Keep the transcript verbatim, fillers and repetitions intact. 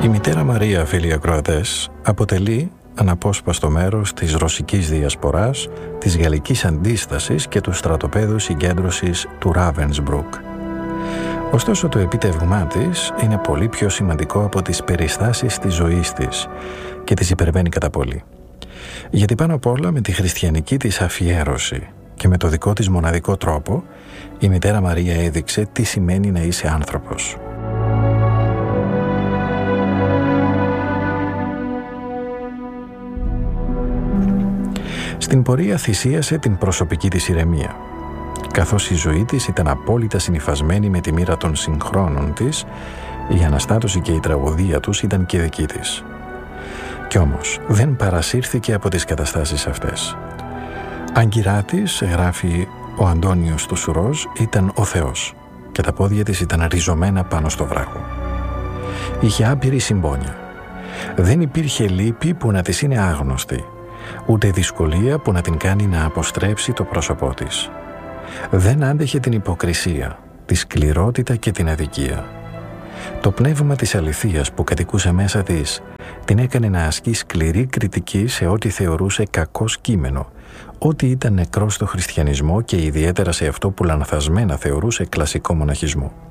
Η μητέρα Μαρία, φίλοι ακροατές, αποτελεί αναπόσπαστο μέρος της ρωσικής διασποράς, της γαλλικής αντίστασης και του στρατοπέδου συγκέντρωσης του Ravensbrück. Ωστόσο, το επίτευγμά της είναι πολύ πιο σημαντικό από τις περιστάσεις της ζωής της και τις υπερβαίνει κατά πολύ. Γιατί πάνω απ' όλα με τη χριστιανική της αφιέρωση και με το δικό της μοναδικό τρόπο, η μητέρα Μαρία έδειξε τι σημαίνει να είσαι άνθρωπος. Στην πορεία θυσίασε την προσωπική της ηρεμία. Καθώς η ζωή της ήταν απόλυτα συνυφασμένη με τη μοίρα των συγχρόνων της, η αναστάτωση και η τραγωδία τους ήταν και δική της. Κι όμως δεν παρασύρθηκε από τις καταστάσεις αυτές. Άγκυρά της, γράφει ο Αντώνιος του Σουρός, ήταν ο Θεός και τα πόδια της ήταν ριζωμένα πάνω στο βράχο. Είχε άπειρη συμπόνια. Δεν υπήρχε λύπη που να της είναι άγνωστη, ούτε δυσκολία που να την κάνει να αποστρέψει το πρόσωπό της. Δεν άντεχε την υποκρισία, τη σκληρότητα και την αδικία. Το πνεύμα της αληθείας που κατοικούσε μέσα της την έκανε να ασκεί σκληρή κριτική σε ό,τι θεωρούσε κακό κείμενο, ό,τι ήταν νεκρό στο χριστιανισμό και ιδιαίτερα σε αυτό που λανθασμένα θεωρούσε κλασικό μοναχισμό.